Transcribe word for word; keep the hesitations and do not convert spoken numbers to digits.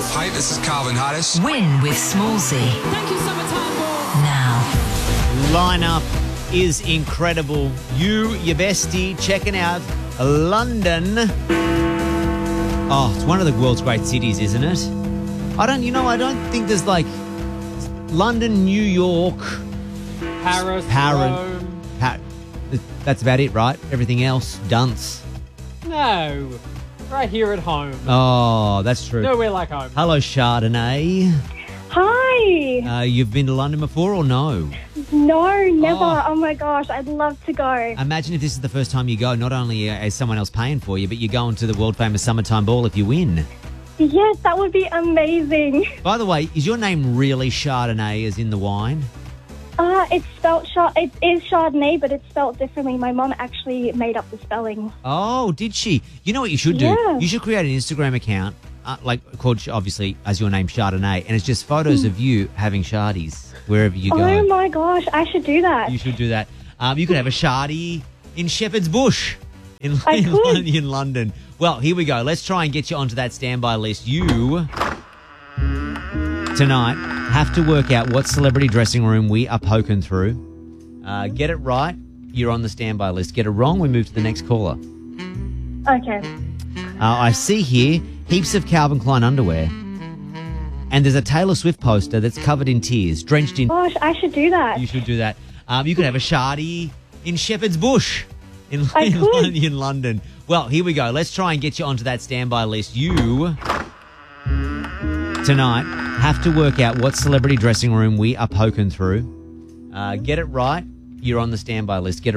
Hi, this is Calvin Harris. Win with Smallsy. Thank you, Summertime Ball. Now. Lineup is incredible. You, your bestie, checking out London. Oh, it's one of the world's great cities, isn't it? I don't, you know, I don't think there's like London, New York, Paris, Paris. Rome. Pa- that's about it, right? Everything else, dunce. No, right here at home. Oh, that's true. Nowhere like home. Hello, Chardonnay. Hi. Uh, you've been to London before or no? No, never. Oh. Oh. my gosh, I'd love to go. Imagine if this is the first time you go, not only uh, is someone else paying for you, but you're going to the world-famous Summertime Ball if you win. Yes, that would be amazing. By the way, is your name really Chardonnay as in the wine? Uh, it's spelt Char- it is Chardonnay, but it's spelt differently. My mum actually made up the spelling. Oh, did she? You know what you should do? Yeah. You should create an Instagram account, uh, like called, obviously, as your name, Chardonnay, and it's just photos of you having Shardies wherever you go. Oh my gosh, I should do that. You should do that. Um, you could have a Shardie in Shepherd's Bush in, I in, could. in London. Well, here we go. Let's try and get you onto that standby list. You, tonight, have to work out what celebrity dressing room we are poking through. Uh, get it right, you're on the standby list. Get it wrong, we move to the next caller. Okay. Uh, I see here heaps of Calvin Klein underwear. And there's a Taylor Swift poster that's covered in tears, drenched in... Gosh, I should do that. You should do that. Um, you could have a Shardie in Shepherd's Bush in, I in, could. in London. Well, here we go. Let's try and get you onto that standby list. You, tonight, have to work out what celebrity dressing room we are poking through. Uh, get it right, you're on the standby list. Get it